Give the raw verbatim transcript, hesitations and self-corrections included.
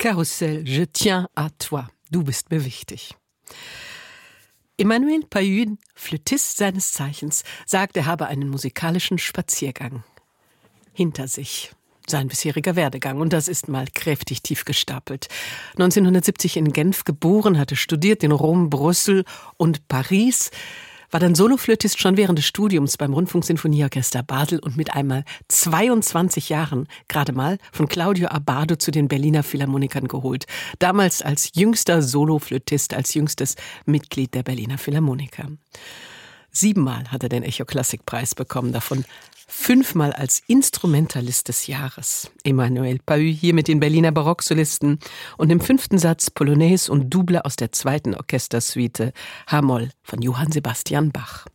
Karussell, je tiens à toi. Du bist mir wichtig. Emmanuel Pahud, Flötist seines Zeichens, sagt, er habe einen musikalischen Spaziergang hinter sich. Sein bisheriger Werdegang, und das ist mal kräftig tief gestapelt. neunzehnhundertsiebzig in Genf geboren, hatte studiert in Rom, Brüssel und Paris, war dann Soloflötist schon während des Studiums beim Rundfunksinfonieorchester Basel und mit einmal zweiundzwanzig Jahren gerade mal von Claudio Abbado zu den Berliner Philharmonikern geholt. Damals als jüngster Soloflötist, als jüngstes Mitglied der Berliner Philharmoniker. Siebenmal hat er den Echo-Klassik-Preis bekommen, davon fünfmal als Instrumentalist des Jahres. Emmanuel Pahud hier mit den Berliner Barocksolisten und im fünften Satz Polonaise und Double aus der zweiten Orchestersuite H-Moll von Johann Sebastian Bach.